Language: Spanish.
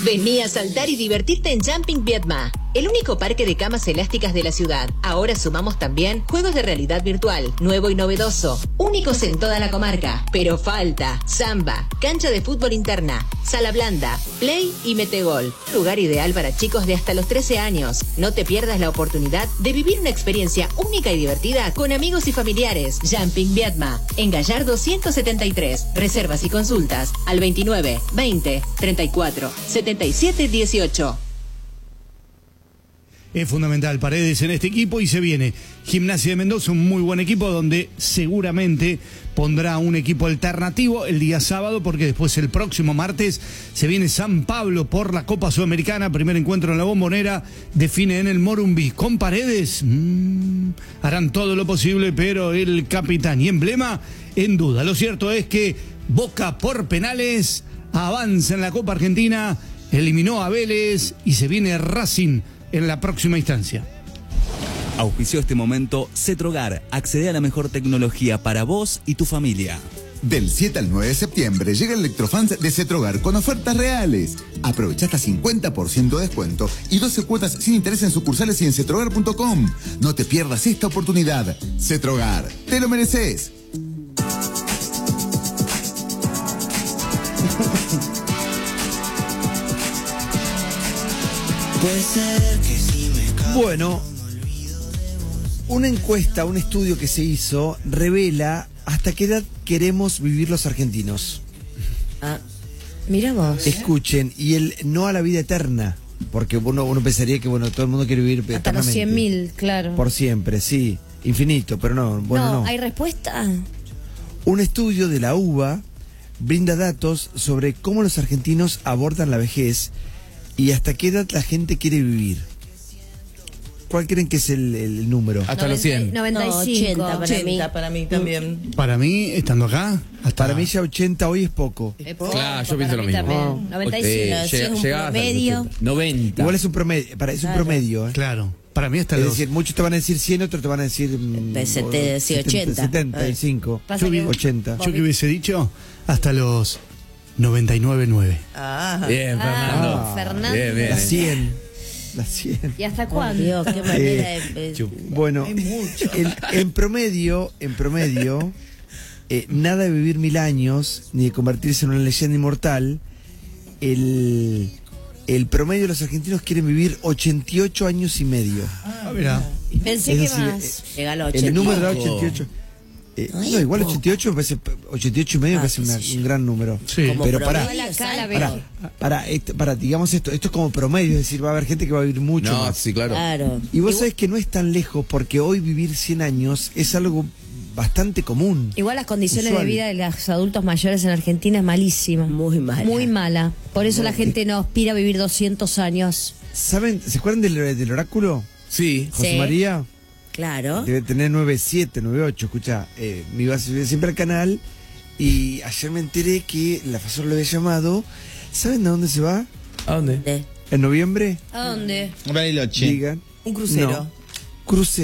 Vení a saltar y divertirte en Jumping Vietma, el único parque de camas elásticas de la ciudad. Ahora sumamos también juegos de realidad virtual, nuevo y novedoso, únicos en toda la comarca. Pero falta samba, cancha de fútbol interna, sala blanda, play y metegol. Lugar ideal para chicos de hasta los 13 años. No te pierdas la oportunidad de vivir una experiencia única y divertida con amigos y familiares. Jumping Vietma, en Gallardo 173. Reservas y consultas al 29 20 34 77 18. Es fundamental Paredes en este equipo y se viene Gimnasia de Mendoza, un muy buen equipo donde seguramente pondrá un equipo alternativo el día sábado, porque después el próximo martes se viene San Pablo por la Copa Sudamericana, primer encuentro en la Bombonera, define en el Morumbí. Con Paredes harán todo lo posible, pero el capitán y emblema en duda. Lo cierto es que Boca por penales avanza en la Copa Argentina, eliminó a Vélez y se viene Racing en la próxima instancia. Auspició este momento Cetrogar. Accede a la mejor tecnología para vos y tu familia. Del 7 al 9 de septiembre llega el Electrofans de Cetrogar con ofertas reales. Aprovecha hasta 50% de descuento y 12 cuotas sin interés en sucursales y en cetrogar.com. No te pierdas esta oportunidad. Cetrogar, te lo mereces. Bueno, una encuesta, un estudio que se hizo revela hasta qué edad queremos vivir los argentinos. Ah, mira vos. Escuchen, y el no a la vida eterna, porque uno pensaría que bueno, todo el mundo quiere vivir hasta los eternamente. 100.000, claro. Por siempre, sí, infinito, pero no, bueno, no. ¿Hay respuesta? Un estudio de la UBA brinda datos sobre cómo los argentinos abordan la vejez y hasta qué edad la gente quiere vivir. ¿Cuál creen que es el número? Hasta los 100. 95. No, 80 para mí también. Para mí, estando acá, hasta... Para mí ya 80 hoy es poco. Claro, yo pienso lo mismo. 95, si es un promedio. 90. Igual es un promedio, es un promedio. Claro, para mí hasta Es los... decir, muchos te van a decir 100, otros te van a decir... 80. 75, Pasa que 80. Yo que hubiese dicho hasta los 99.9. Ah, Bien, Fernando. Fernando. Bien, bien. La 100. La 100. ¿Y hasta cuándo? Dios, qué manera de... Bueno, en promedio, nada de vivir 1000 años, ni de convertirse en una leyenda inmortal. El promedio de los argentinos quieren vivir 88 años y medio. Mira. Pensé Es que decir, más. Llega a los El 80. número era 88. No, igual 88 me parece, 88 y medio me parece un gran número. Sí. Como Pero promedio, para, digamos esto es como promedio, es decir, va a haber gente que va a vivir mucho No, más. sí, claro. Claro. Y vos sabés que no es tan lejos, porque hoy vivir 100 años es algo bastante común. Igual las condiciones Usual. de vida de los adultos mayores en Argentina es malísima. Muy mala. Muy mala. Por eso la gente no aspira a vivir 200 años. ¿Saben? ¿Se acuerdan del oráculo? Sí. José Sí. María Claro. debe tener 97, 98. Escucha, me iba a subir siempre al canal y ayer me enteré que la Fasor lo había llamado. ¿Saben a dónde se va? ¿A dónde? De ¿En noviembre? ¿A dónde? Digan. un crucero. No. Crucero.